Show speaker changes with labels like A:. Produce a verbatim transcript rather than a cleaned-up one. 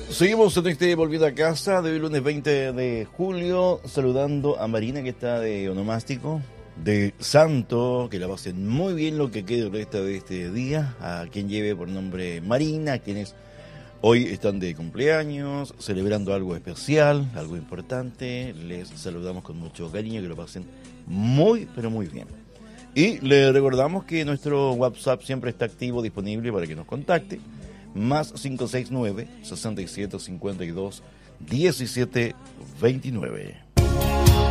A: Seguimos en este Volviendo a Casa de hoy, lunes veinte de julio, saludando a Marina, que está de onomástico, de santo, que la pasen muy bien lo que quede el resto de este día, a quien lleve por nombre Marina, a quienes hoy están de cumpleaños, celebrando algo especial, algo importante, les saludamos con mucho cariño, que lo pasen muy, pero muy bien. Y le recordamos que nuestro WhatsApp siempre está activo, disponible para que nos contacte, más cinco seis nueve, seis siete cinco dos, uno siete dos nueve.